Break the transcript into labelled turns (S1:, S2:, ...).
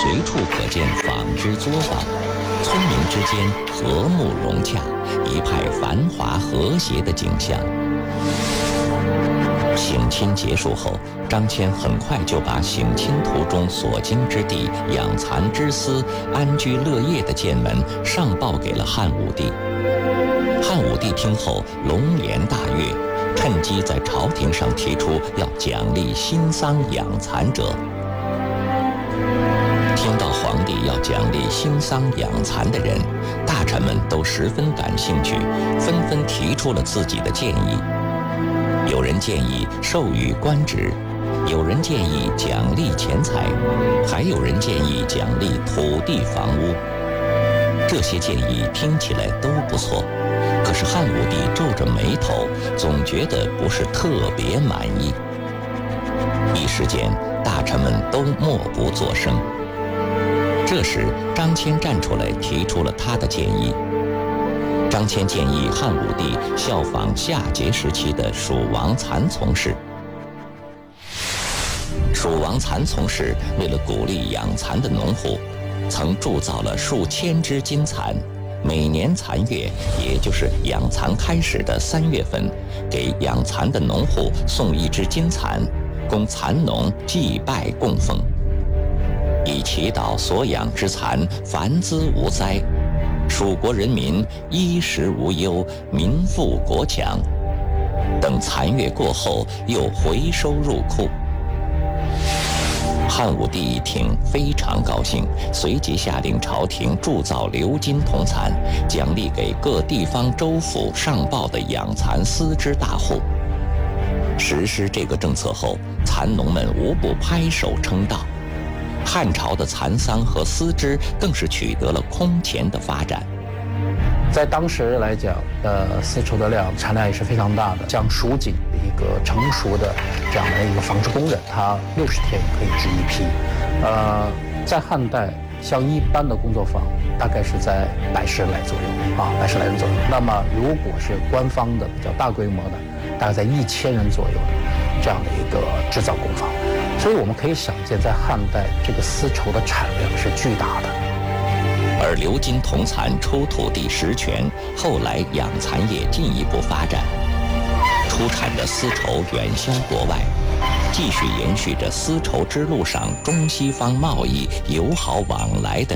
S1: 随处可见纺织作坊，村民之间和睦融洽，一派繁华和谐的景象。省亲结束后，张骞很快就把省亲途中所经之地、养蚕之司、安居乐业的见闻上报给了汉武帝。汉武帝听后龙颜大悦，趁机在朝廷上提出要奖励新桑养蚕者。听到皇帝要奖励新桑养蚕的人，大臣们都十分感兴趣，纷纷提出了自己的建议。有人建议授予官职，有人建议奖励钱财，还有人建议奖励土地房屋。这些建议听起来都不错，可是汉武帝皱着眉头，总觉得不是特别满意。一时间，大臣们都默不作声。这时，张骞站出来提出了他的建议。张骞建议汉武帝效仿夏桀时期的蜀王蚕丛氏。蜀王蚕丛氏为了鼓励养蚕的农户，曾铸造了数千只金蚕，每年蚕月，也就是养蚕开始的3月份，给养蚕的农户送1只金蚕，供蚕农祭拜供奉，以祈祷所养之蚕繁滋无灾，蜀国人民衣食无忧，民富国强。等蚕月过后，又回收入库。汉武帝一听非常高兴，随即下令朝廷铸造鎏金铜蚕，奖励给各地方州府上报的养蚕丝织大户。实施这个政策后，蚕农们无不拍手称道。汉朝的蚕桑和丝织更是取得了空前的发展。
S2: 在当时来讲，丝绸的产量也是非常大的。像蜀锦一个成熟的这样的一个纺织工人，他60天可以织1批。在汉代，像一般的工作坊，大概是在100来左右啊，100来人左右。那么如果是官方的比较大规模的，大概在1000人左右的这样的一个制造工坊。所以我们可以想见，在汉代这个丝绸的产量是巨大的。
S1: 而鎏金铜蚕出土地实权，后来养蚕业进一步发展，出产的丝绸远销国外，继续延续着丝绸之路上中西方贸易友好往来的